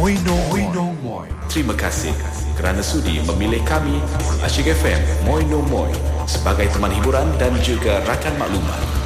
Moi. Terima kasih kerana sudi memilih kami, Asyik FM Moi No Moi, sebagai teman hiburan dan juga rakan maklumat.